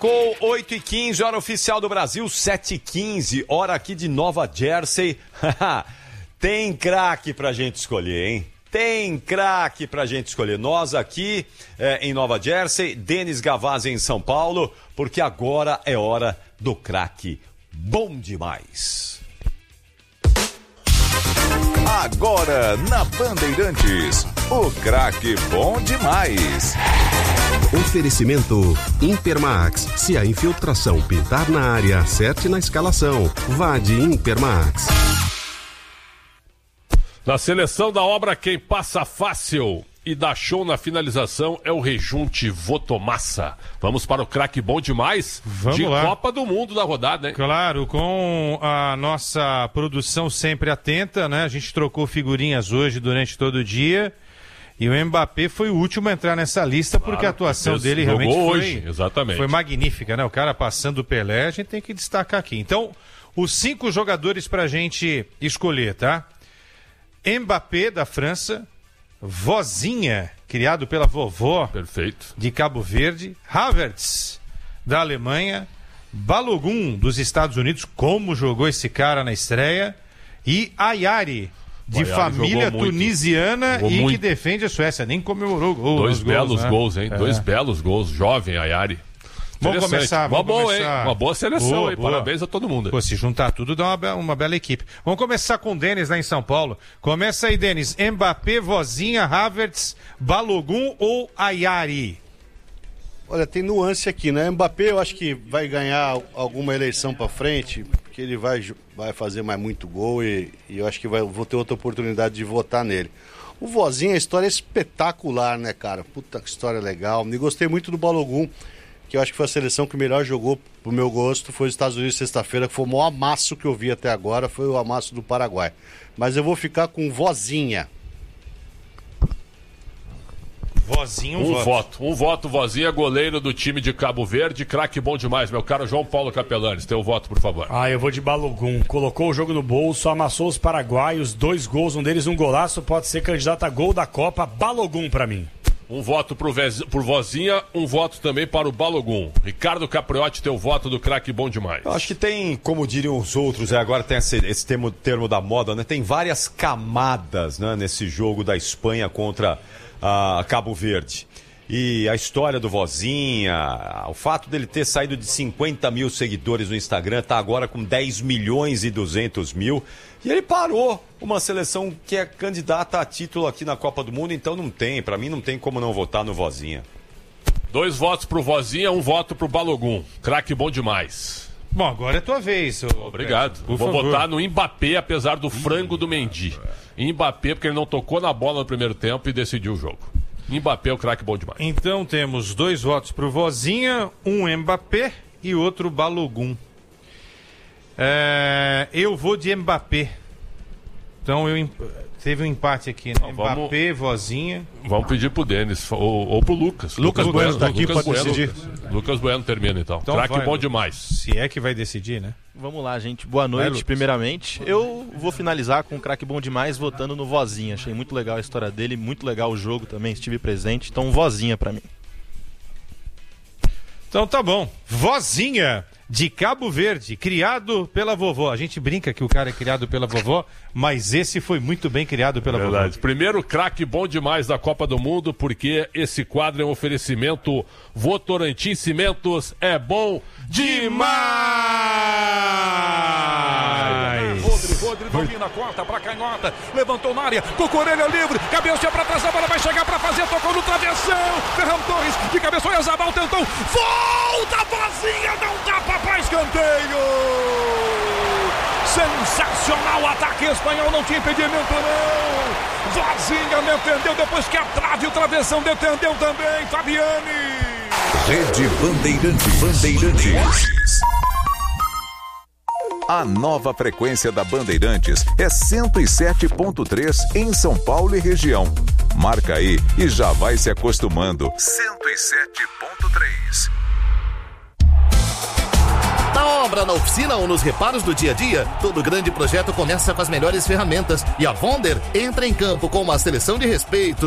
Com 8h15, hora oficial do Brasil, 7h15, hora aqui de Nova Jersey. Tem craque pra gente escolher, hein? Tem craque pra gente escolher. Nós aqui em Nova Jersey, Denis Gavazzi em São Paulo, porque agora é hora do craque bom demais. Agora na Bandeirantes, o craque bom demais. Oferecimento Impermax. Se a infiltração pintar na área, acerte na escalação. Vá de Impermax. Na seleção da obra, quem passa fácil e dá show na finalização é o Rejunte Votomassa. Vamos para o craque bom demais. Vamos de lá. Copa do Mundo da rodada, hein? Claro, com a nossa produção sempre atenta, né? A gente trocou figurinhas hoje durante todo o dia. E o Mbappé foi o último a entrar nessa lista, porque a atuação dele realmente foi magnífica, né? O cara passando o Pelé, a gente tem que destacar aqui. Então, os 5 jogadores pra gente escolher, tá? Mbappé, da França. Vozinha, criado pela vovó. Perfeito. De Cabo Verde. Havertz, da Alemanha. Balogun, dos Estados Unidos. Como jogou esse cara na estreia. E Ayari, de família tunisiana e que defende a Suécia. Nem comemorou gol. Dois belos gols, hein? É. 2 belos gols. Jovem Ayari. Vamos começar. Uma boa seleção aí. Boa. Parabéns a todo mundo. Pô, se juntar tudo dá uma bela equipe. Vamos começar com o Denis lá em São Paulo. Começa aí, Denis. Mbappé, Vozinha, Havertz, Balogun ou Ayari? Olha, tem nuance aqui, né? Mbappé eu acho que vai ganhar alguma eleição pra frente, porque ele vai fazer mais muito gol e eu acho que vou ter outra oportunidade de votar nele. O Vozinha, a história é espetacular, né, cara? Puta que história legal. E gostei muito do Balogun, que eu acho que foi a seleção que melhor jogou, pro meu gosto, foi os Estados Unidos sexta-feira, que foi o maior amasso que eu vi até agora, foi o amasso do Paraguai. Mas eu vou ficar com Vozinha. Vozinha, Um voto, Vozinha, goleiro do time de Cabo Verde, craque bom demais, meu caro João Paulo Capelanes, teu voto, por favor. Eu vou de Balogun, colocou o jogo no bolso, amassou os paraguaios, 2 gols, um deles um golaço, pode ser candidato a gol da Copa, Balogun pra mim. Um voto por Vozinha, um voto também para o Balogun. Ricardo Capriotti, teu voto do craque bom demais. Eu acho que tem, como diriam os outros, agora tem esse termo da moda, né? Tem várias camadas, né, nesse jogo da Espanha contra Cabo Verde. E a história do Vozinha, o fato dele ter saído de 50 mil seguidores no Instagram, tá agora com 10 milhões e 200 mil. E ele parou uma seleção que é candidata a título aqui na Copa do Mundo, então pra mim não tem como não votar no Vozinha. 2 votos pro Vozinha, 1 voto pro Balogun. Craque bom demais. Bom, agora é tua vez. Obrigado. Por Vou favor. votar no Mbappé, apesar do frango do Mendy. Mbappé, porque ele não tocou na bola no primeiro tempo e decidiu o jogo. Mbappé é o craque bom demais. Então temos 2 votos pro Vozinha, um Mbappé e outro Balogun. Eu vou de Mbappé. Então teve um empate aqui, né? Mbappé, Vozinha. Vamos pedir pro Denis ou pro Lucas. Lucas Bueno tá aqui Lucas pra decidir. Lucas Bueno termina então. Craque bom demais. Se é que vai decidir, né? Vamos lá, gente. Boa noite, primeiramente. Eu vou finalizar com um craque bom demais votando no Vozinha. Achei muito legal a história dele, muito legal o jogo também, estive presente. Então, Vozinha pra mim. Então tá bom. Vozinha, de Cabo Verde, criado pela vovó. A gente brinca que o cara é criado pela vovó, mas esse foi muito bem criado pela vovó. Primeiro craque bom demais da Copa do Mundo, porque esse quadro é um oferecimento Votorantim Cimentos, é bom demais! Rodri domina, corta pra canhota, levantou na área, Cucurella livre, cabeceou pra trás, a bola vai chegar pra fazer, tocou no travessão, Ferran Torres de cabeçou, Yazabal tentou, volta, Vozinha, não dá pra escanteio! Sensacional, ataque espanhol, não tinha impedimento não, Vozinha defendeu, depois que a trave, o travessão defendeu também, Fabiani! Rede Bandeirantes. A nova frequência da Bandeirantes é 107.3 em São Paulo e região. Marca aí e já vai se acostumando. 107.3. Na obra, na oficina ou nos reparos do dia a dia, todo grande projeto começa com as melhores ferramentas. E a Wonder entra em campo com uma seleção de respeito